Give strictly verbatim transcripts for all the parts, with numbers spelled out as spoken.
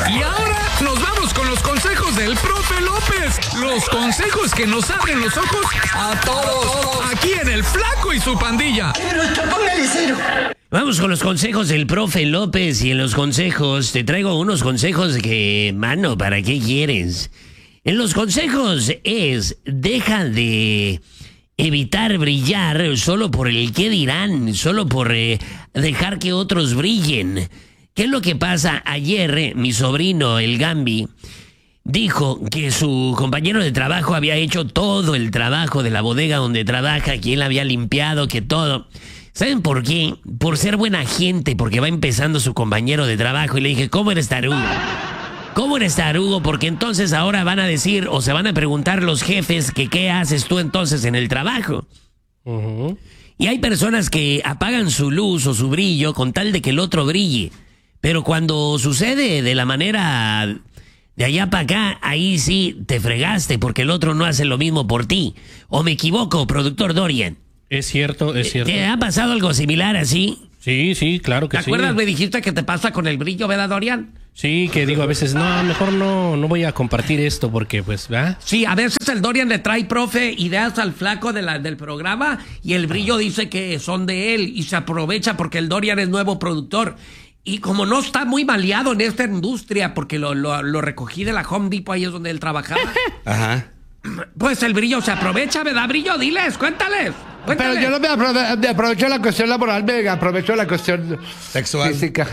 Y ahora nos vamos con los consejos del profe López. Los consejos que nos abren los ojos a todos. Aquí en El Flaco y su Pandilla. Vamos con los consejos del profe López. Y en los consejos te traigo unos consejos que, mano, ¿para qué quieres? En los consejos es, deja de evitar brillar solo por el qué dirán, solo por eh, dejar que otros brillen. ¿Qué es lo que pasa? Ayer eh, mi sobrino, el Gambi, dijo que su compañero de trabajo había hecho todo el trabajo de la bodega donde trabaja, que él había limpiado, que todo. ¿Saben por qué? Por ser buena gente, porque va empezando su compañero de trabajo. Y le dije, ¿cómo eres tarugo? ¿Cómo eres tarugo? Porque entonces ahora van a decir o se van a preguntar los jefes que qué haces tú entonces en el trabajo. Uh-huh. Y hay personas que apagan su luz o su brillo con tal de que el otro brille. Pero cuando sucede de la manera de allá para acá, ahí sí te fregaste porque el otro no hace lo mismo por ti. ¿O me equivoco, productor Dorian? Es cierto, es cierto. ¿Te ha pasado algo similar así? Sí, sí, claro que sí. ¿Te acuerdas? Me dijiste que te pasa con el brillo, ¿verdad, Dorian? Sí, que digo a veces, no, mejor no, no voy a compartir esto porque, pues, ¿verdad? Sí, a veces el Dorian le trae, profe, ideas al flaco de la, del programa y el brillo dice que son de él y se aprovecha porque el Dorian es nuevo productor. Y como no está muy maleado en esta industria porque lo, lo, lo recogí de la Home Depot, ahí es donde él trabajaba. Ajá. Pues el brillo se aprovecha, ¿verdad, brillo? Diles, cuéntales. Cuéntale. Pero yo no me, aprove me aprovecho de la cuestión laboral, me aprovecho de la cuestión sexual. Física.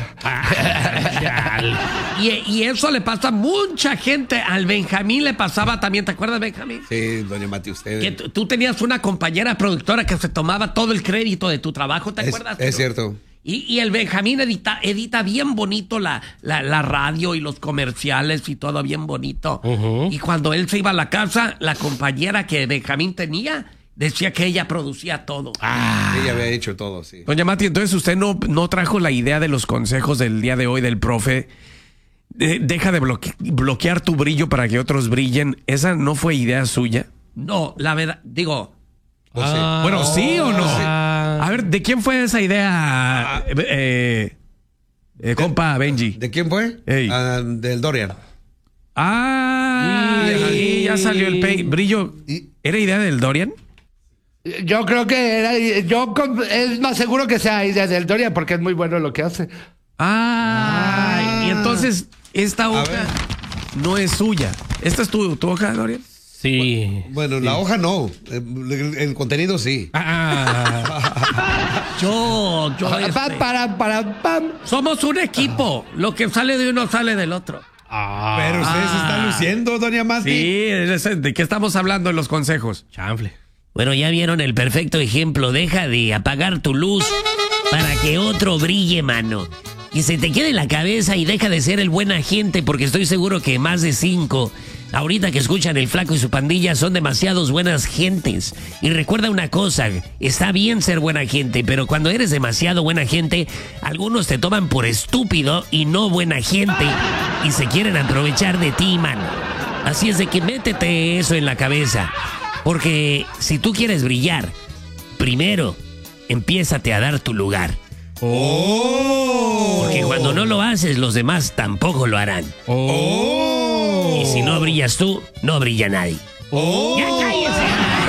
y, y eso le pasa a mucha gente. Al Benjamín le pasaba también. ¿Te acuerdas, Benjamín? Sí, doña Mati, usted. Que tú tenías una compañera productora que se tomaba todo el crédito de tu trabajo, ¿te es, acuerdas? Es cierto. Y, y el Benjamín edita, edita bien bonito la, la, la radio y los comerciales y todo bien bonito. Uh-huh. Y cuando él se iba a la casa, la compañera que Benjamín tenía decía que ella producía todo. Ah, ella había hecho todo, sí. Doña Mati, entonces usted no, no trajo la idea de los consejos del día de hoy del profe. De, deja de bloque, bloquear tu brillo para que otros brillen. ¿Esa no fue idea suya? No, la verdad, digo... O sea, ah, bueno, ¿sí o no? Sí. A ver, ¿de quién fue esa idea, ah, eh, eh, compa Benji? ¿De quién fue? Uh, del Dorian. Ah, y ahí ya salió el pay. Brillo, ¿era idea del Dorian? Yo creo que era, yo es más seguro que sea idea del Dorian porque es muy bueno lo que hace. Ah, ah. Y entonces esta hoja no es suya. ¿Esta es tu, tu hoja, Dorian? Sí. Bueno, sí. La hoja no. El, el contenido sí. Ah. yo, yo. Este... Para, para, para, pam. Somos un equipo. Lo que sale de uno sale del otro. Ah. Pero usted se está luciendo, doña Mati. Sí, ¿de qué estamos hablando en los consejos? Chanfle. Bueno, ya vieron el perfecto ejemplo. Deja de apagar tu luz para que otro brille, mano. Y se te quede en la cabeza y deja de ser el buen agente, porque estoy seguro que más de cinco, ahorita que escuchan El Flaco y su Pandilla, son demasiados buenas gentes. Y recuerda una cosa, está bien ser buena gente, pero cuando eres demasiado buena gente, algunos te toman por estúpido y no buena gente, y se quieren aprovechar de ti, mano. Así es de que métete eso en la cabeza, porque si tú quieres brillar, primero, empiézate a dar tu lugar. Oh. Porque cuando no lo haces, los demás tampoco lo harán. Oh. Y si no brillas tú, no brilla nadie. Oh. ¡Ya cállese!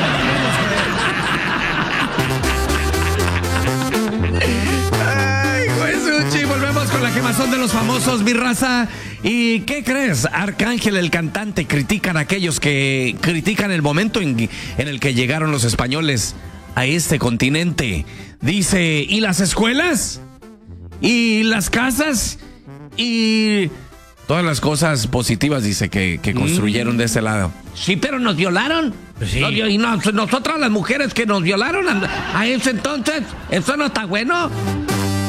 Ay, Juesuchi, volvemos con la quemazón de los famosos, mi raza. ¿Y qué crees? Arcángel, el cantante, critican a aquellos que critican el momento en, en el que llegaron los españoles a este continente. Dice, ¿y las escuelas? ¿Y las casas? ¿Y todas las cosas positivas, dice, que, que construyeron mm. de este lado? Sí, pero nos violaron. Sí. Y nos, nosotras las mujeres que nos violaron a, a ese entonces, eso no está bueno.